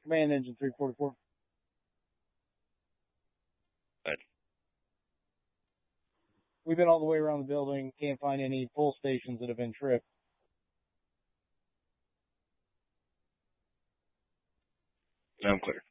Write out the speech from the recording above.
Command Engine 344. Good. We've been all the way around the building. Can't find any pull stations that have been tripped. I'm clear.